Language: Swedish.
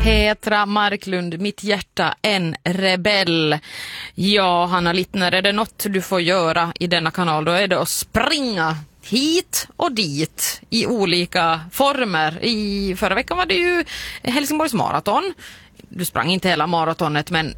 Petra Marklund, mitt hjärta en rebell. Ja, Hanna Littner, är det något du får göra i denna kanal, då är det att springa hit och dit i olika former. Förra veckan var det ju Helsingborgs maraton. Du sprang inte hela maratonet, men